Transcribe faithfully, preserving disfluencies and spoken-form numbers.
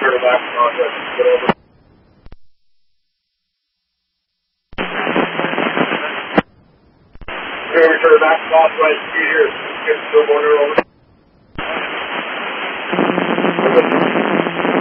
turn back to Northwest. Get over. Turn back to Northwest. Two years. Get the over.